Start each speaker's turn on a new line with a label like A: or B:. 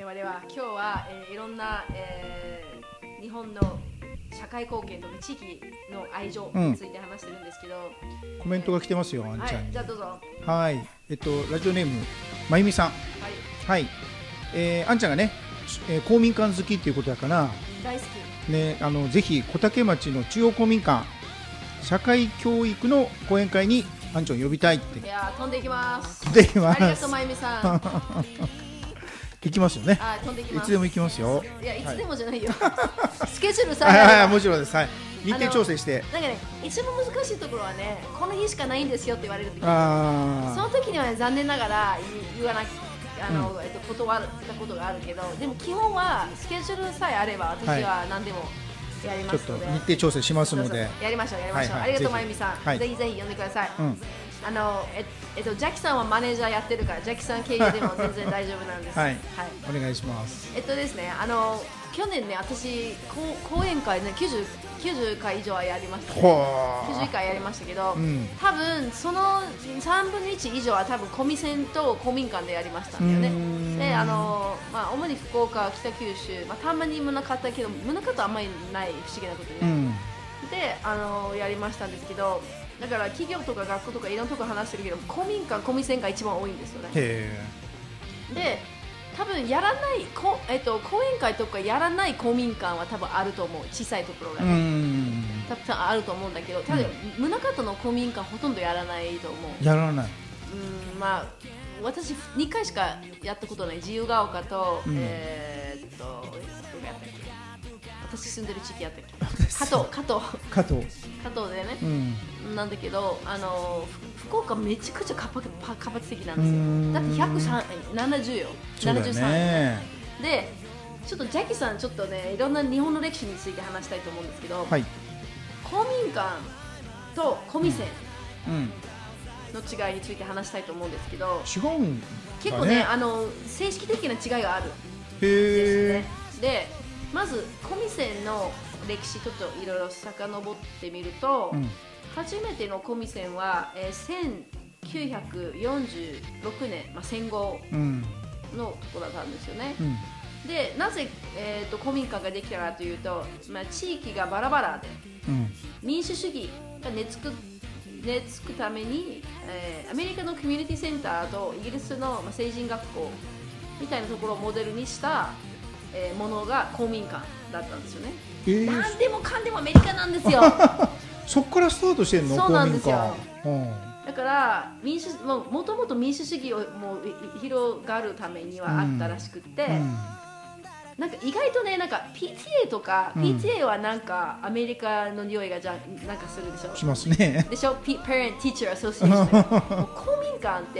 A: 々は今日は、いろんな、日本の社会貢献とか地域の愛情について話してるんですけど、
B: コメントが来てますよ、あんちゃんに。
A: じゃあどうぞ。
B: はい、ラジオネームまゆみさん。はい、あんちゃんがね、公民館好きっていうことだから
A: 大好き
B: ね、ぜひ小竹町の中央公民館社会教育の講演会にあんちゃんを呼びたいって。
A: いや飛んでいきます。
B: 飛んでいきます。
A: ありがとうまゆみさん。
B: 行きますよね。
A: 飛んでいきます。
B: いつでも行きますよ。
A: いや、いつでもじゃないよ。スケジュールさ
B: えもちろんです。はい。日程調整して。
A: なんかね、一番難しいところはね、この日しかないんですよって言われる時。その時には、ね、残念ながら言わなき断ったことがあるけど、でも基本はスケジュールさえあれば私は何でもやりますので、
B: ちょっと日程調整しますので、
A: やりましょうやりましょう。ありがとうまゆみさん。ぜひぜひ呼んでください。ジャキさんはマネージャーやってるからジャキさん経由でも全然大丈夫なんです。
B: はい、お願いします。
A: ですね、去年ね、私講演会ね90回以上はやりましたね。90回やりましたけど、多分その3分の1以上は多分コミセンと公民館でやりましたんだよね。で、主に福岡、北九州、たまに宗像だけど宗像あんまりない不思議なことに、でやりましたんですけど、だから企業とか学校とかいろんなところ話してるけど、公民館、コミセンが一番多いんですよね。で、多分やらない講演会とかやらない公民館は多分あると思う。小さいところがね、たくさんあると思うんだけど、ただ宗像の公民館ほとんどやらないと思う。
B: やらない。
A: 私2回しかやったことない。自由が丘と、どこやったっけ、私住んでる地域やったっけ、加藤でね、なんだけど、福岡めちゃくちゃ活発的なんですよ。だって170よ、73で、ちょっとジャキさんちょっとね、いろんな日本の歴史について話したいと思うんですけど、公民館とコミセンの違いについて話したいと思うんですけど、
B: 違うんだね。
A: 結構ね、正式的な違いがあるんですね。で、まずコミセンの歴史ちょっといろいろ遡ってみると、初めてのコミセンは、1946年、戦後のところだったんですよね。で、なぜ、公民館ができたかというと、地域がバラバラで、民主主義が根付くために、アメリカのコミュニティセンターとイギリスの成人学校みたいなところをモデルにしたものが公民館だったんですよね。何でもかんでもアメリカなんですよ。
B: そこからスタートしてんの？
A: そうなんですよ。だからもともと民主主義をもう広がるためにはあったらしくて、なんか意外とね、なんか PTA とか、PTA はなんかアメリカの匂いがなんかするでしょ。
B: しますね。
A: でしょ。Parent Teacher Association。公民館って